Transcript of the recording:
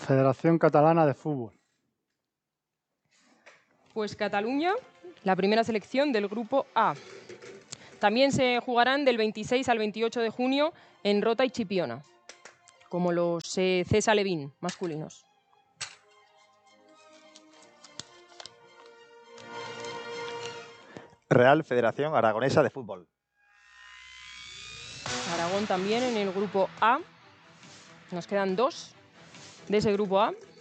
Federación Catalana de Fútbol. Pues Cataluña, la primera selección del grupo A. También se jugarán del 26 al 28 de junio en Rota y Chipiona, como los CESA Levin masculinos. Real Federación Aragonesa de Fútbol. Aragón también en el grupo A. Nos quedan dos de ese grupo A.